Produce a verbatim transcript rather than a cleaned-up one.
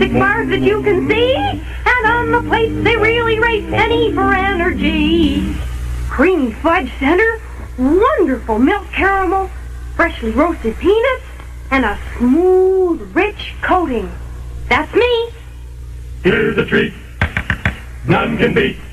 six bars that you can see, and on the plates they really rate penny for energy. Creamy fudge center, wonderful milk caramel, freshly roasted peanuts, and a smooth, rich coating. That's me. Here's a treat none can beat.